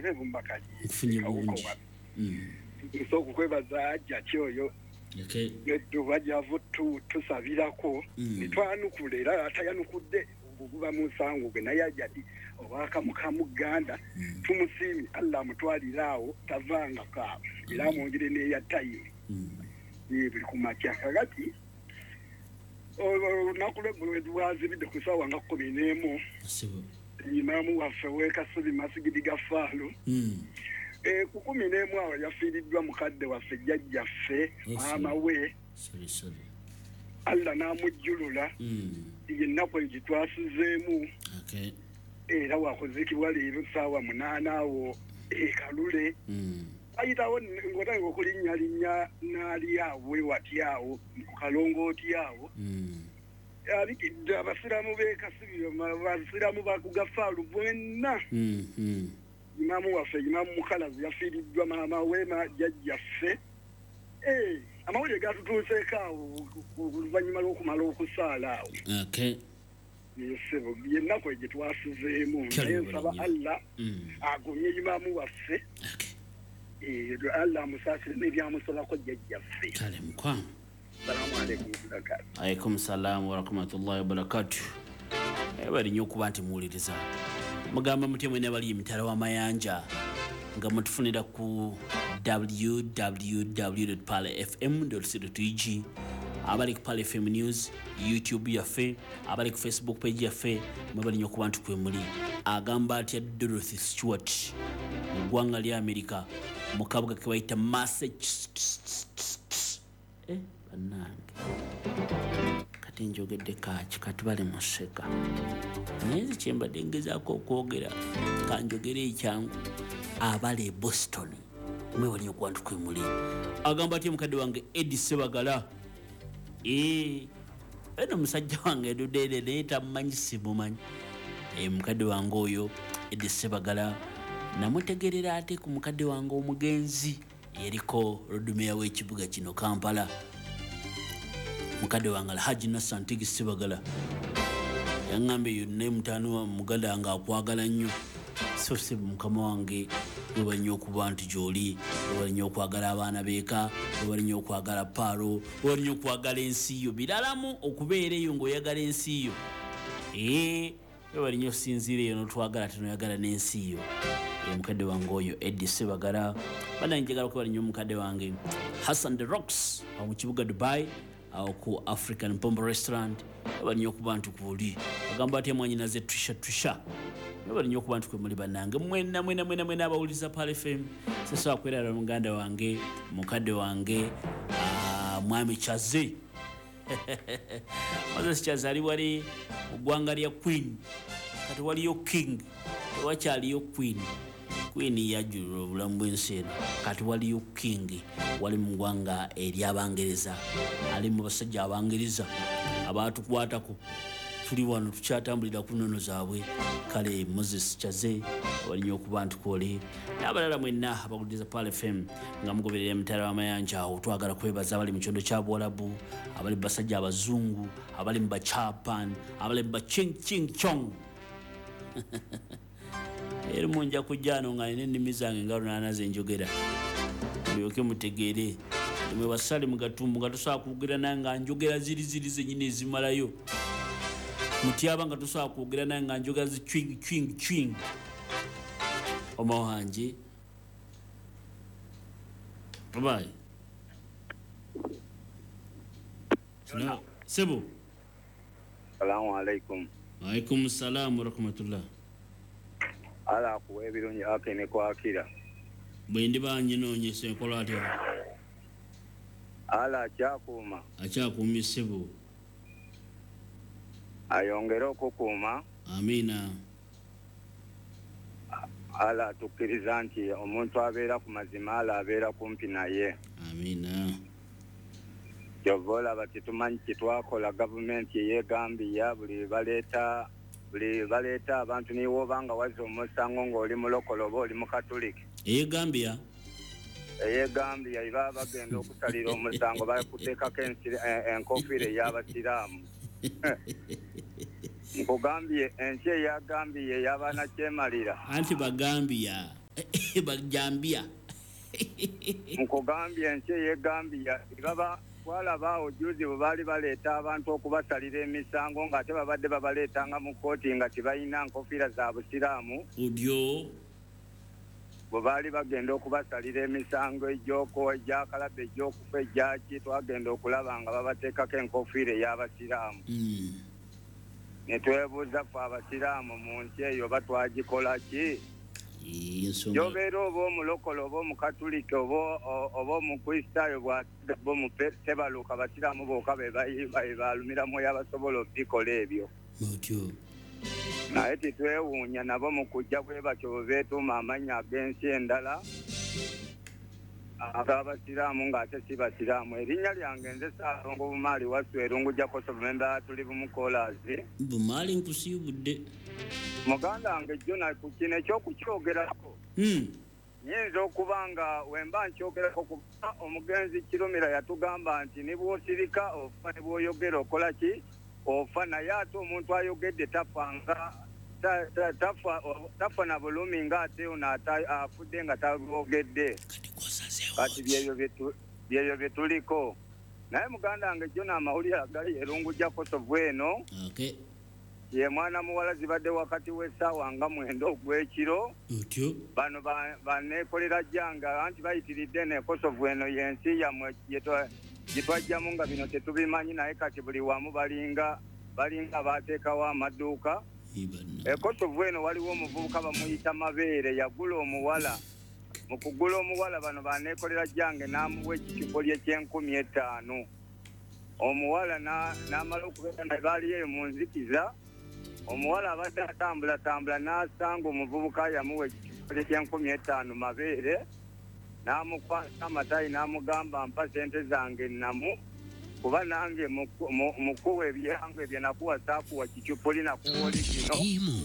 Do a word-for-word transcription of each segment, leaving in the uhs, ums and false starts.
ebe bumbakali Mfunye bungi. Mm. So kukwebaza ajja kyoyo. Okay. Neddu bajja vutu tusabirako. Nitwanukulera atayanukudde buba musango gwe naye ajadi obaka mukamuganda tumusimi Allah mutwalirawo tavanga ka era mwongere ne yatayi. Bili kumakya kagati nakule bulwazi bide kusawa nga kumi n'emu sibo imamu waffe wekasubi masigidi gafalo mm eh kukumi n'emu awo yafiiriddwa mukadde waffe jjajjaffe mama we sorry sorry Allah namujjulula mm yennaku egitwasuzeemu okay era wakozekibwa leero saawa munaana awo ekalule mm ayitawo ngotanga okulinnya linnya naali awo ewati awo mu kalongooti awo abikidde abasiraamu b'ekasibiro abasiraamu bakugafaalu bwenna imamu waffe imamu mukalazi yafiiriddwa maama weema jjajjaffe amawulire gatutuuseeko awo oluvannyuma lw'okumala okusaala awo yesebo yennaku egye twasuzeemu naye nsaba Allah agumye imamu waffe eh Allah musafiri nebyamusolako jjajjaffe kale mukwamu. Assalamu alaykum barakatuh. Alaykum salaam wa rahmatullahi wa barakatuh. Ebali nyo kuba nti muwuliriza mugamba mutye mwene abali emitala w'amayanja nga mutufunira ku w w w dot pale f m dot co dot e g abali ku Pale F M News YouTube yaffe abali ku Facebook page yaffe mwebali nyo kuba nti kwe muli agamba atya Dorothy Stewart mu ggwanga lya America mu kabuga ke bayita Massachusetts eh banange kati njogedde kaki kati bali museka naye kyembadde ngezaako okwogera kanjogere ekyangu abali e Boston mwewali okwantu kwe muli agamba ati mukadde wange Eddie Sebagala eh eno musajja wange dudede naye tamumanyi simumanyi eh mukadde wange oyo Eddie Sebagala namutegerera ate ku mukadde wange omugenzi yeriko rodumeya w'ekibuga kino Kampala mukadde wange Alhaji Nasantigi Sebagala yangambe yonne mutano wa muganda nga akwagala nnyo so se mukama wange wewa nnyo okuba nti gy'oli wewa nnyo okwagala abaana beeka wewa nnyo okwagala Paro wewa nnyo okwagala ensi yo biralamu okubeera eyo ng'oyagala ensi yo ee wewa nnyo osinziira eyo n'otwagala tenoyagala n'ensi yo mukadde wange oyo Eddie Sebagala bana njagala okuba nnyo mukadde wange Hassan the Rocks awo mu kibuga Dubai awo ku African Pombo Restaurant wewa nnyo okuba nti kuuli agamba ati mwanyi naze twisha twisha wewa nnyo okuba nti kwe muli bannange mwena mwena mwena mwena abawuliza Pale F M sesa akwerara muganda wange mukadde wange mwami Chaze Moses Chaze ali wali mu ggwanga lya Queen kati waliyo King wakyaliyo Queen Queen yajulira obulamu bw'ensi eno kati waliyo King wali mu ggwanga ery'Abangereza ali mu basajja Abangereza abatukwatako tuli wano tukyatambulira ku nnono zaabwe kale Moses Chaze walinyo okuba nti kole n'abalala mwenna abakuliza Pale F M nga mugoberera emitala w'amayanja awo twagala kwebaza abali mu kyondo kya Buwalabu abali mu basajja abazungu abali mu Japan abali mu Ching Ching Chong eri munja kujjano nga nene nnimi zange nga lunana ze njogera mulyoke mutegeere mwe basale mu gatumbu nga tosobola kwogera naye nga njogera ziri ziri zennyini ezimalayo mutyaba nga tosobola kwogera naye nga njogera zi chwing chwing chwing oma wange babayi sebo. Assalamu alaikum. Alaikum salam wa rahmatullah. Ala kuwa ebirungi akene kwakira. Bwendi banyi noonyesa enkola atya? Ala akyakuuma. Akyakuumye ssebo. Ayongere okukuuma. Amiina. Ala atukkiriza nti omuntu abeera ku mazima ala abeera kumpi naye. Amiina. Jovola bati tumanyi kitwakola gavumenti yeyegambiya buli baleeta buli baleeta abantu niwo banga wazo omusango ng'oli mulokolo oba oli mukatuliki. Eyegambia? Eyegambia iba bagenda okusalira omusango bakuteekako enkofiira ey'abasiraamu. Nkugambye ensi eyagambye ey'abaana kyemalira. Anti bagambia. Bagambia nkugambye ensi ye Gambia baba walabaawo juzi bwe baali baleeta abantu okubasalira emisango ng'ate babadde babaleetanga mu kkooti nga tebalina nkofiira za busiraamu odyo bwe baali bagenda okubasalira emisango egy'oko egy'akalaba egy'okufa egyaki twagenda okulaba nga babateekako enkofiira ey'abasiraamu mm. ne twebuuza ffe abasiraamu mu nsi eyo batwagikola ki Jobeera oba omulokole oba omukatulika oba omukristaayo bw'aba omutebaluka basiraamu bokka be balumira mwoyo abasobola okubikola ebyo naye titwewuunya nabo mu kujja bwe batyo bwe beetuuma amannya ag'ensi endala ag'abasiraamu ng'ate si basiraamu. Erinnya lyange nze Ssaalongo Bumaali Wasswa Erungu Koso Bumemba tuli bumu koolaasi Bumaali nkusiibudde muganda wange Jona ku kino ekyokukyogerako nyinza okuba nga wemba nkyogerako kuba omugenzi Kirumira yatugamba nti ne bw'osirika ofa ne bw'oyogera okola ki ofa naye ate omuntu ayogedde tafanga tafa na bulumi ng'ate ono afudde nga tabyogedde kati byebyo bye tuliko naye muganda wange Jona amawulire agali Erungu Koso bweno ye mwana muwala zibadde wakati w'essaawa nga mwenda ogw'ekiro bano baneekolera jjanga anti bayitiridde ne Kosovo eno y'ensi yammwe gye twajjamu nga bino tetubimanyi naye kati buli wamu balinga balinga baateekawo amaduuka e Kosovo eno waliwo omuvubuka bamuyita Mabeere yagula omuwala mu kugula omuwala bano baneekolera jjange n'amuwa ekikipoli eky'enkumi etaano omuwala n'amala okubeera naye baali eyo mu nzikiza omuwala abadde atambula tambula n'asanga omuvubuka yamuwa ekikipoli ky'enkumi etaano Mabeere n'amukwasa amatayi n'amugamba mpa sente zange nnamu kuba nange mukuwa ebyange bye nakuwa saakuwa kikipoli nakuwa oli kino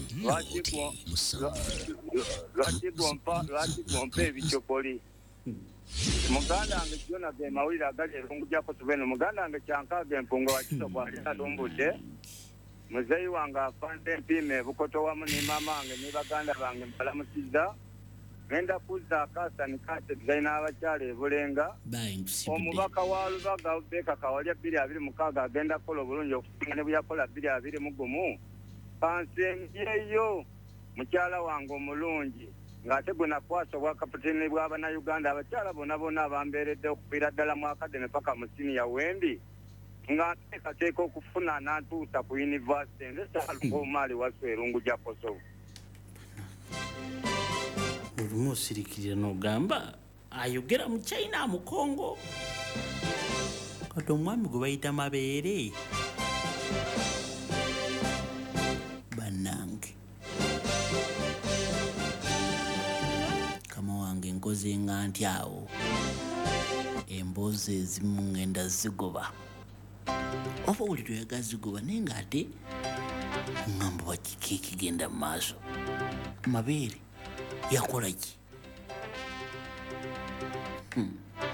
lwaki gwompa ebikipoli muganda wange Jona ge mawulire agali Erungu Koso bweno muganda wange Kyankaaga Empunga Wakiso bwali talumbudde muzeeyi wange afande empiime Bukoto wamu ne maama wange ne baganda bange mbalamusizza ngenda kuzza akaasani kaate tuzalina abakyala e Bulenga omubaka wa Lubaga Beka Kawalya bbiri abiri mukaaga agenda kukola obulungi okusinga ne bwe yakola bbiri abiri mu gumu kansengyeyo mukyala wange omulungi ng'ate gwe nakwasa obwakaputini bw'Abannayuganda abakyala bonna bonna abambeeredde okuviira ddala mu akademi paka mu siniya wendi nga nteekateeka okufuna n'antuusa ku yunivasite nze Ssaalongo Bumaali Wasswa Erungu Koso. Olumu osirikirira n'ogamba ayogera mu China mu Congo kati omwami gwe bayita Mabeere bannange kama wange nkoze nga nti awo emboozi ezimu ngenda zigoba oba buli toyaga zigoba naye ng'ate ngamba bakiki ekigenda mu maaso Mabeere yakola ki hmm.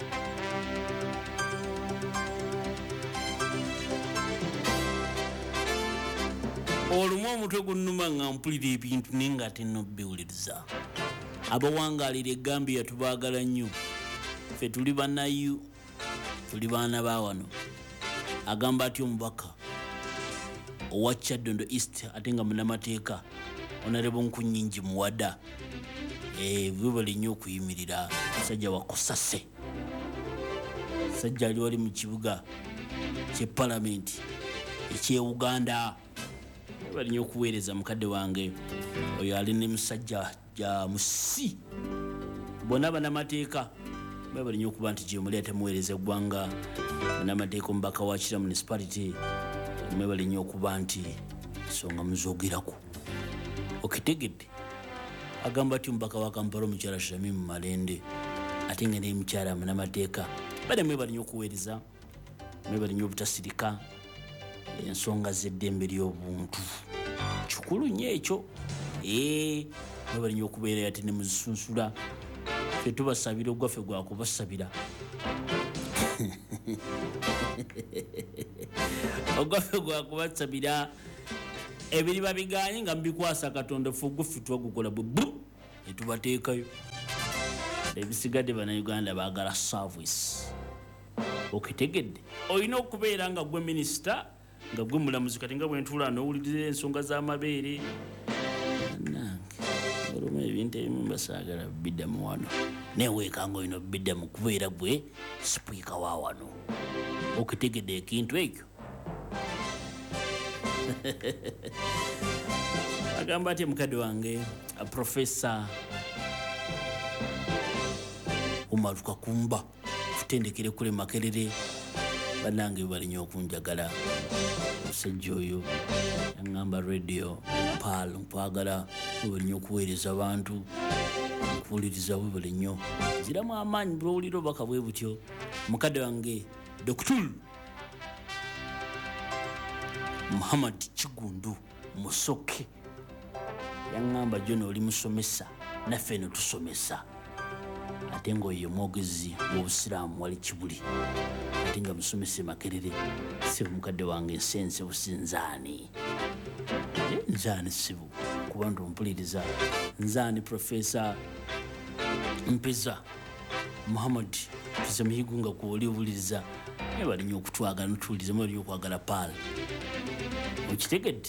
olumu omutwe gunnuma nga mpulira ebintu naye ng'ate nobbiwuliriza abawangaalira e Gambia tubaagala nnyo ffe tuli bannayu tuli baana ba wano agamba ati omubaka owa Kyaddondo East ate nga munnamateeka Honorable Nkunyingi Muwada eh bwe bali nnyo okuyimirira musajja wa Kosase sajja ali wali mu kibuga kye Parliament eky'e Uganda bali nnyo okuweereza mukadde wange oyo ali ne musajja ja musi bonna bannamateeka bali nnyo okuba nti gye muli atemuweereza eggwanga bannamateeka omubaka wa Kira Municipality bali nnyo okuba nti ensonga muzoogerako okitegedde agamba ati omubaka wa Kampala omukyala Shamimu Malende ate nga ne mukyala munnamateeka bali mwe bali nnyo okuweereza mwe bali nnyo obutasirika ensonga z'eddembe ly'obuntu kikulu nnyo ekyo ee mwe bali nnyo okubeera ate ne muzisunsula ffe tubasabira ogwaffe gwakubasabira ogwaffe gwakubasabira ebiri babiganye nga mbikwasa Katonda ffe ogwaffe twagukola bwe etubateekayo ebisigadde bannayuganda baagala service okitegedde olina okubeera nga gwe minisita nga gwe mulamuzi kati nga bwentuula n'owuliriza ensonga z'amabeere nange olumu ebintu ebimu basaagala biddamu wano neweekanga olina biddamu kubeera gwe sipiika wa wano okitegedde ekintu ekyo agamba ati mukadde wange profesa Umaruka Kumba tutendekere kule Makerere banange balinyo okunjagala musajja oyo yangamba radio pal mpagala balinyo okuweereza abantu okuwuliriza bwe balinyo ziramu amaanyi bulowuliro baka bwe butyo mukadde wange Doktor Muhammad Chigundu Musoke yangamba jono oli musomesa naffe no tusomesa ate ng'oyo mwogezi w'obusiraamu wali Kibuli ate nga musomesa Makerere sibu mukadde wange ensense businzaani nzaani sibu kuba ntompuliriza nzaani Profesa Mpeza Muhammad Mpeza Mihigo nga kuoli obuliriza naye balinyo okutwagala notuwuliriza balinyo okwagala paala okitegedde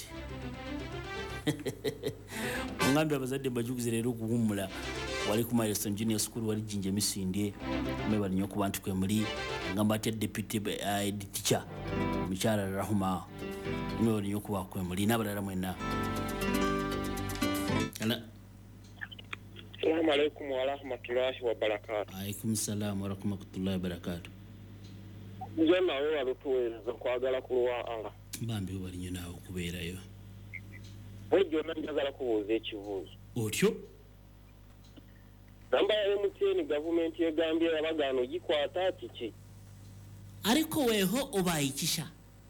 ongambye abazadde mbajuguze leero okuwummula wali ku Milestone Junior School wali Jinja Misindye me balinyo okuba nti kwe muli ngamba ate deputy uh, teacher Michara Rahuma me balinyo okuba kwe muli n'abalala mwenna. Assalamu alaikum wa rahmatullahi wa barakatuh. Alaikum salam wa rahmatullahi wa barakatuh. Njema wewe alutuweza kwagala kulwa anga. Bambi balinyo nawo kubeerayo. Wejo nanjagala kubuuza ekibuuzo. Otyo? Namba ya M T N government ye Gambia yabagano gikwata atiki. Ariko weho obayikisha.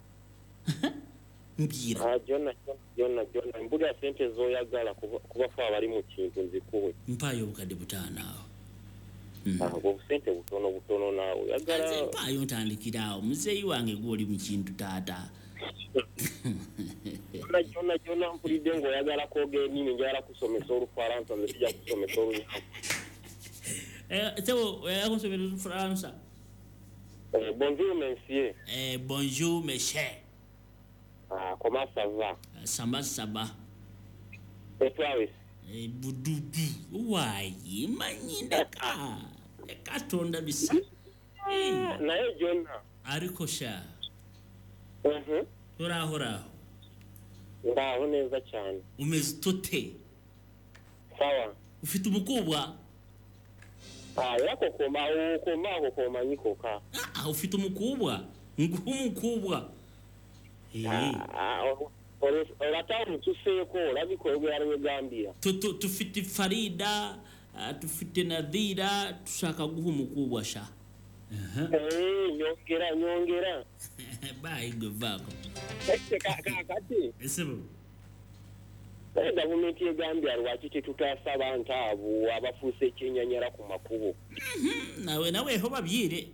Mbira. Ah jonna jonna jonna mbuga sente zoyagala kuba fa bali mu kintu nzikuwe. Mpayo bukadde butaana awo. Mm. Ah bo sente butono butono nawo yagala. Nze mpayo ntandikirawo muzeyi wange gwoli mu kintu taata. Na jonna jonna mpulidde ngo yagala koge nini njala kusomesa olufaransa nzija kusomesa olufaransa. Eh sebo yakonsomera olufaransa. Eh bonjour monsieur. Eh bonjour monsieur. Ah comment ça va? Samba saba. Et toi oui. Eh bududu wayi manyinda ka. Katonda bisa. Eh na ye jonna. Ariko sha. Mhm. Hora hora. Ndaho neza cyane. Umeze tote. Sawa. Ufite umukobwa? Ah yako koma koma koma nyiko ka. Ah ufite umukobwa? Ngumukobwa. Eh. Ah oratamu tuseko labiko yari Gambia. Tu tufite Farida, tufite Nadira, tushaka guha umukobwa sha. Eh nyongera nyongera. Bye govako. Ese ka ka kati. Esebo. Eh government ye Gambia rwakiti tutasaba ntabu abafuse kinyanyera ku makubo. Mhm nawe nawe ho babyire.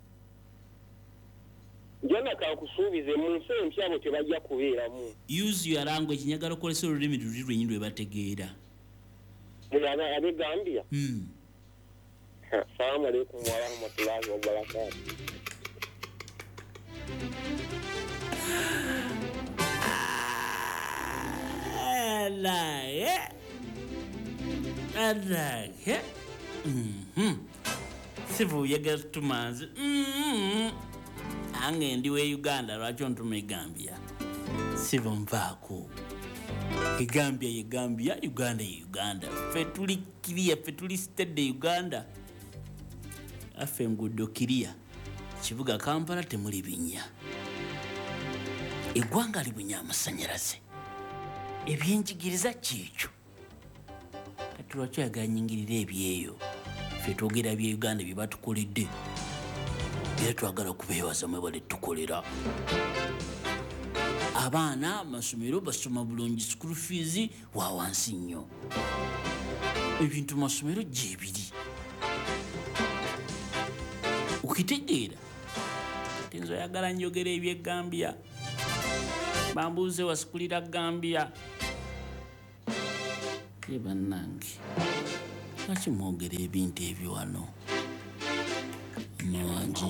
Njana ka kusubize mu nse mpyabo tebajja kubeera mu. Use your language nyagala kolesa olulimi luli lwenyindwe bategeera. Mulaba abe Gambia. Mm. Assalamu alaikum wa rahmatullahi wa barakatuh. Allah ya. Allah ya. Mhm. Sivu yaga tumanzi. Mhm. Ange ndiwe Uganda lwaki ontuma Gambia. Sivu mvako. Gambia ye Gambia, Uganda ye Uganda. Fetuli kiria, fetuli steady Uganda. Afe ngudo kiria. Kibuga Kampala temuli binya. Igwanga libunya amasanyalaze. Ebyenjigiriza kikyo. Kati lwaki aganyingirira ebyeyo. Ffe twogera bye Uganda bye batukoledde. Era twagala kubeebaza mwe bale tukolera. Abaana amasomero basoma bulungi school fees wa wansi nnyo. Ebintu masomero gye biri. Ukitegeera tenzo yagala njogera ebye Gambia. Bambuze wasikulira Gambia. Ye bannange. Lwaki mwogera ebintu ebyo wano mawangi?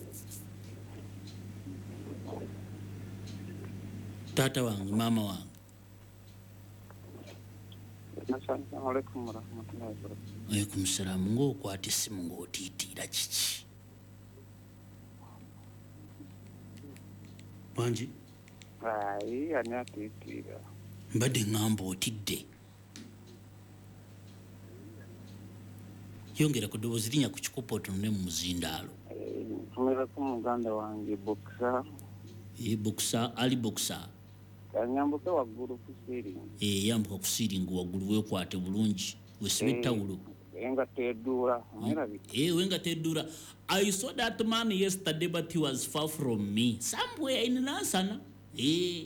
Taata wange, maama wange. Assalamu alaikum warahmatullahi wabarakatuh. Alaikum salaam. Ng'okwata essimu ng'otiitiira kiki? Wangi? Ayi, ani atiitiira? Mbadde ngamba otidde. Yongera ku ddoboozi linnya ku kikopo otunule mu muzindaalo. Ntumireko muganda wange bokisa. Ye bokisa, ali bokisa. Yanyambuke waggulu ku siiringi. Eh, yambuka ku siiringi waggulu weekwate bulungi. Wesibe ettawulo. Engato edduula. Eh, wengato edduula. I saw that man yesterday but he was far from me. Somewhere in Lansana. Eh.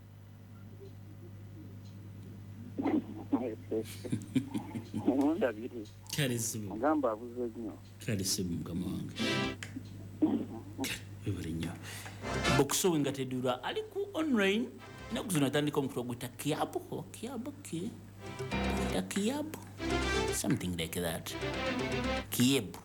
Kale sibu. Mugamba abuze nnyo. Kale sibu mugama wange. Ebale nnyo. Bokuso wengato edduula ali ku online. Nakuzuna tandika omutwe gwita kiabu. Kiabu ki? Gwita kiabu. Something like that. Kiebu.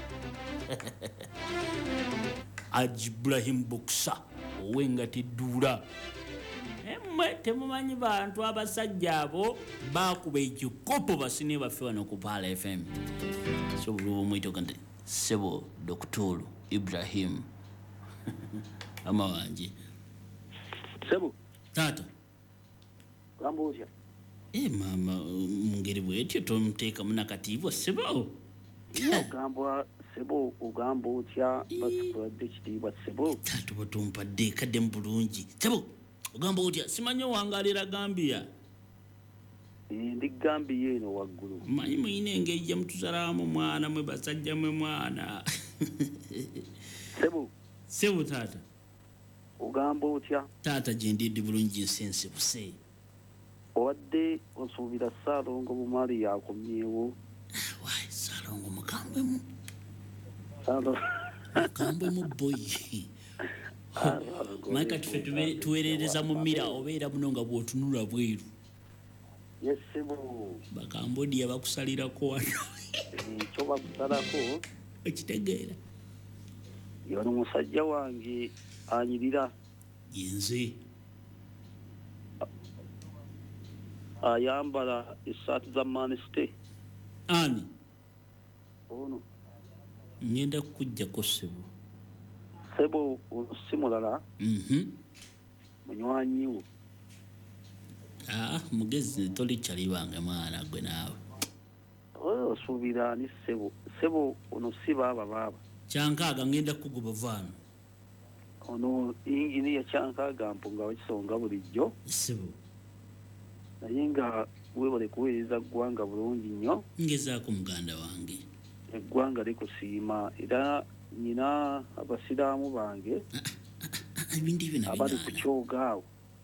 Ibrahim Boksa owengato edduula. Emmwe temumanyi bantu abasajja abo baakuba ekikopo basine baffe wano ku Paala F M. So buli omwitoka nti Sebo Doktor Ibrahim ama wange. Sebo. Taata. Gambuja. Eh mama mungeri bwetyo tomuteeka munakatiibwa Sebo. Iyo gambwa Sebo ugamba otya basikuladde kitiibwa Sebo. Taata batumpadde kadde mu bulungi. Sebo ugamba otya simanyi wangalira Gambia. Ndi Gambia eno waggulu. Manyi muyina engeri gye mutuzalaamu mwana mwe basajja mwe mwana. Sebo. Sebo taata. Ugamba otya? Taata gye ndidde bulungi nsense buse. Owadde osuubira Ssaalongo Bumali yakomyewo. Wayi Ssaalongo mukambwemu. Ssaalongo. Mukambwemu boy. Maika tufe tuweerereza mu mira obeera muno nga bw'otunula bweru. Yes Sebo. Bakambodiya bakusalirako wano. Ekyo bakusalako. Okitegeera. Yono musajja wange anyirira. Yenze. Ayambala essaati za Manchester. Ani? Ono. Ngenda kukujjako Sebo. Sebo si mulala. Mhm. Munywanyi wo. Ah, mugezi toli kyali bange mwana gwe naawe. Oyo osuubira ni Sebo. Sebo ono si baaba baaba. Kyankaaga ngenda kukugoba vaano. Ono ingini ya Kyankaaga mpunga wekisonga bulijjo. Sebo. Naye nga weebale kuweereza ggwanga bulungi nnyo. Ngezaako muganda wange. Eggwanga likusiima era nina abasiraamu bange ebintu bino abali ku kyogaawo.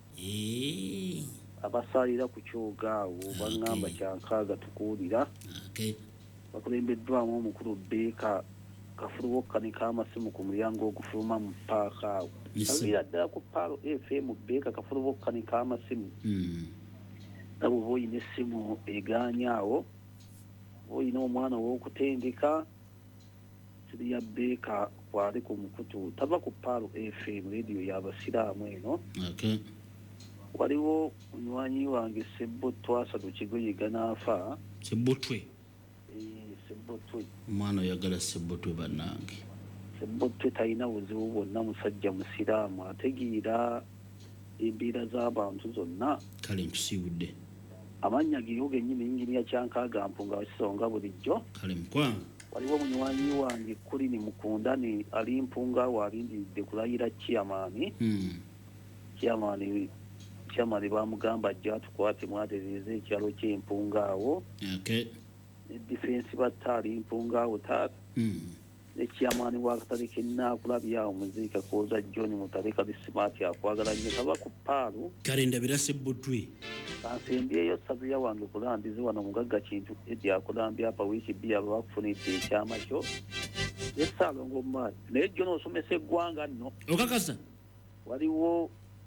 Eh. Abasaalira ku kyogaawo baŋŋamba Kyankaaga tukuwulira. Okay. Bakulembeddwamu omukulu Beeka Kafuluwokka ne Kaamasimu ku mulyango ogufuluma mu paaka awo. Abira ddala ku Paalo F M Beeka Kafuluwokka ne Kaamasimu. Mm. Nabo boyina essimu egaanyaawo. Boyina omwana ow'okutendeka Siriya Beeka kwali ku mukutu tava ku Paalo F M radio y'abasiraamu eno. Okay. Waliwo munywanyi wange Ssebbotto Asatu Kigoyiga n'afa. Ssebbotwe. Eh, Ssebbotwe. Omwana oyagala Ssebbotwe bannange. Ssebbotwe talina buzibu bwonna, musajja musiraamu ategeera embeera z'abantu zonna. Kale nkusiibudde. Amannya ge yo gennyini inginiya Kyankaaga mpunga wakisonga bulijjo. Kale mukwana. Waliwo munywanyi wange Kulini Mukundani ali mpunga waalindiridde kulayira Chairman. Mm. Chairman Chairman bamugamba ajja tukwate mwatereeza ekyalo ky'empunga awo. Okay. Ne defense battali mpunga awo taata. Mm. Ne Chairman w'akatale k'enaakulabya omuziika Kooza John Mutaleka Smart akwagala nnyo kaba ku Paalo. Kale ndabira Ssebbotwe. Kansembyeyo Sabiya wange kulambizi wano mugagga kintu eddi akulambya apa wiiki bbiri aba bakufunidde ekyama kyo. Ye Ssaalongo Bumali naye jjo n'osomesa eggwanga nno. Okakasa? Waliwo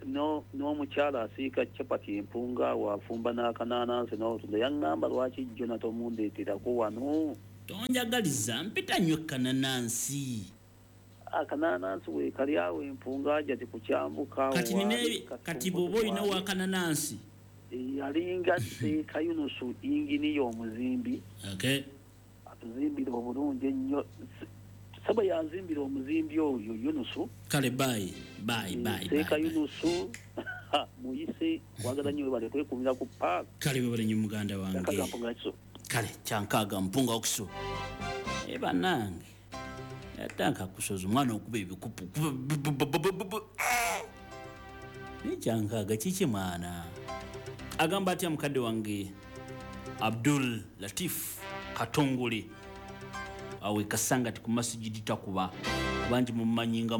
no n'omukyala asiika capati empunga wafumba n'akananansi n'otunda yaŋŋamba lwaki jjona tomundeeterako wano tonjagaliza mpita nnyo kananansi akananansi weekali awo empunga ajja tikukyambuka kati nine kati bw'oba olina wakananansi yalinga seeka yunusu ingini y'omuzimbi okay atuzimbira obulungi ennyo saba yanzimbira omuzimbi oyo yunusu kale bayi bayi bayi seeka yunusu muyise wagala nnyo webale kwekumira ku paaka kale webale nnyo muganda wange kale kyankaaga mpunga okuso e bannange yatanka kusoza omwana okuba ebikupu nekyankaaga kiki mwana agamba atya mukadde wange Abdul Latif Katongole awe kasanga ti ku masjidi takuba banji mumanyinga